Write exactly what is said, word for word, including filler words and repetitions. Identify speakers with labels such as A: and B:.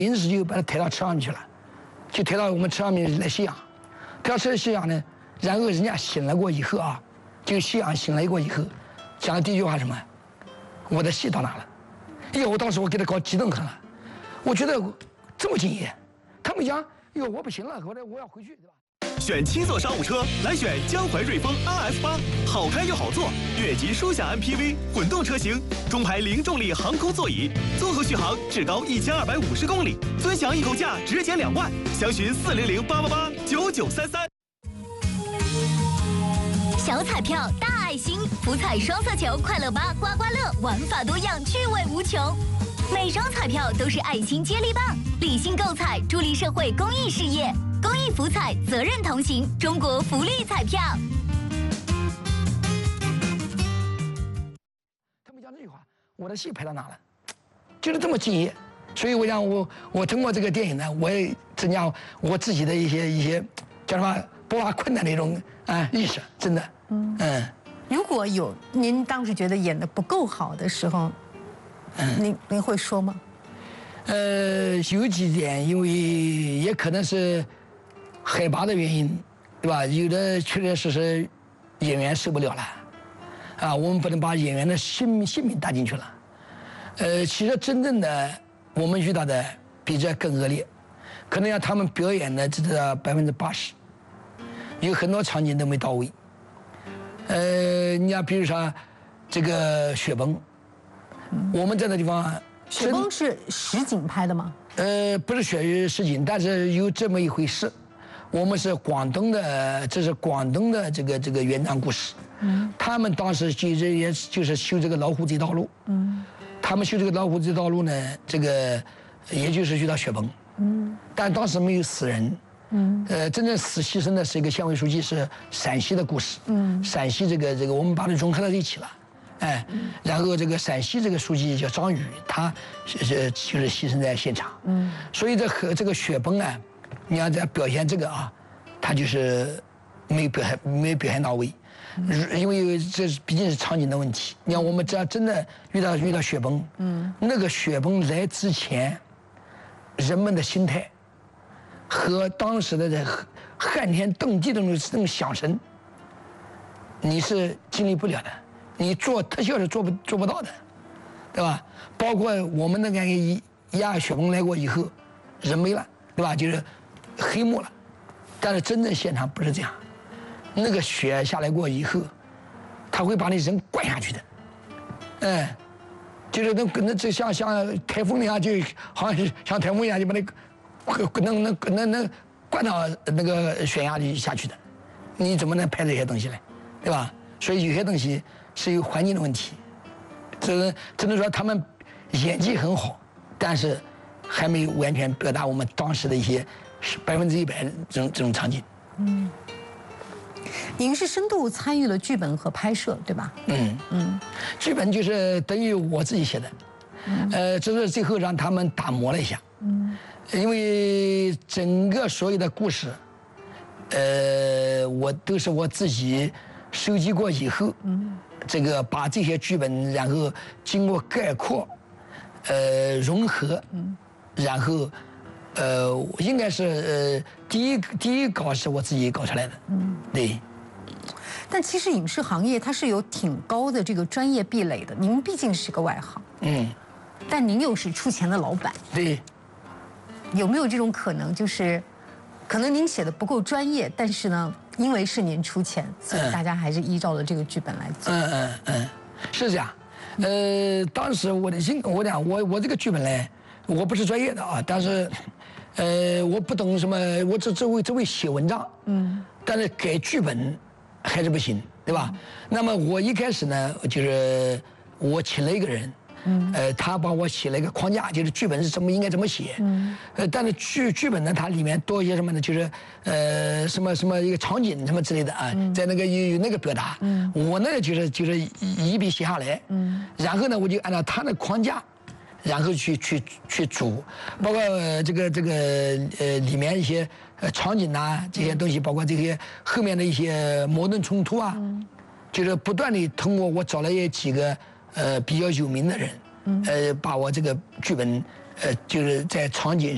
A: 临时就把他抬到车上去了，就抬到我们车上面来吸氧。抬到车上吸氧呢，然后人家醒了过以后啊，这个吸氧醒了过以后，讲的第一句话什么？我的戏到哪了？哎呀，我当时我给他搞激动很了，我觉得这么敬业，他们讲，哟，我不行了，后来我要回去，对吧？
B: 选七座商务车，来选江淮瑞风 R F 八，好开又好坐，越级舒享 M P V 混动车型，中排零重力航空座椅，综合续航至高一千二百五十公里，尊享易购价直减两万，详询四零零八八八九九三三。
C: 小彩票大爱心，福彩双色球快乐吧刮刮乐，玩法多样，趣味无穷。每张彩票都是爱心接力棒，理性购彩，助力社会公益事业。 公益福彩，责任同行，中国福利彩票。
A: 他们讲这句话，我的戏拍到哪了？就是这么敬业，所以我想我我通过这个电影呢，我也增加我自己的一些一些叫什么不怕困难的一种啊意识，真的。嗯嗯。
D: 如果有您当时觉得演的不够好的时候，嗯，您您会说吗？
A: 呃，有几点，因为也可能是。 海拔的原因，对吧？有的确确实实演员受不了了，啊，我们不能把演员的性命性命搭进去了。呃，其实真正的我们遇到的比这更恶劣，可能要他们表演的只到百分之八十，有很多场景都没到位。呃，你要比如说这个雪崩，我们在那地方，
D: 雪崩是实景拍的吗？
A: 呃，不是雪实景，但是有这么一回事。 我们是广东的，这是广东的这个这个原创故事。嗯，他们当时其实也就是修这个老虎隧道路。嗯，他们修这个老虎隧道路呢，这个也就是遇到雪崩。嗯，但当时没有死人。嗯，呃，真正死牺牲的是一个县委书记，是陕西的故事。嗯，陕西这个这个我们把它融合到一起了。哎，然后这个陕西这个书记叫张宇，他是是就是牺牲在现场。嗯，所以这和这个雪崩啊。 你要再表现这个啊，他就是没有表现没有表现到位，因为这毕竟是场景的问题。你看，我们只要真的遇到遇到雪崩，嗯，那个雪崩来之前，人们的心态和当时的这撼天动地的那种那种响声，你是经历不了的，你做特效是做不做不到的，对吧？包括我们那个一压雪崩来过以后，人没了，对吧？就是。 黑幕了，但是真正现场不是这样，那个雪下来过以后，他会把你人灌下去的，哎，就是那那这像像台风一样，就好像是像台风一样，就把你能能能能灌到那个悬崖里下去的，你怎么能拍这些东西呢？对吧？所以有些东西是有环境的问题，只只能说他们演技很好，但是还没有完全表达我们当时的一些。 是百分之一百这种这种场景。嗯，
D: 您是深度参与了剧本和拍摄，对吧？
A: 嗯嗯，剧本就是等于我自己写的，嗯、呃，只是最后让他们打磨了一下。嗯，因为整个所有的故事，呃，我都是我自己收集过以后，嗯，这个把这些剧本，然后经过概括，呃，融合，嗯，然后。 呃，应该是呃，第一第一稿是我自己搞出来的，嗯，对。
D: 但其实影视行业它是有挺高的这个专业壁垒的，您毕竟是个外行，嗯，但您又是出钱的老板，
A: 对。
D: 有没有这种可能，就是可能您写的不够专业，但是呢，因为是您出钱，所以大家还是依照了这个剧本来做。
A: 嗯嗯嗯，是这样。呃，当时我的心，我讲我我这个剧本呢，我不是专业的啊，但是。 呃，我不懂什么，我只只会只会写文章，嗯，但是改剧本还是不行，对吧？那么我一开始呢，就是我请了一个人，嗯，呃，他帮我写了一个框架，就是剧本是怎么应该怎么写，嗯，呃，但是剧剧本呢，它里面多一些什么呢？就是呃，什么什么一个场景什么之类的啊，嗯、在那个有有那个表达，嗯，我呢就是就是一笔写下来，嗯，然后呢，我就按照他的框架。 然后去去去组，包括这个这个呃里面一些呃场景啊这些东西，包括这些后面的一些矛盾冲突啊，嗯、就是不断的通过我找了也几个呃比较有名的人，嗯、呃把我这个剧本呃就是在场景。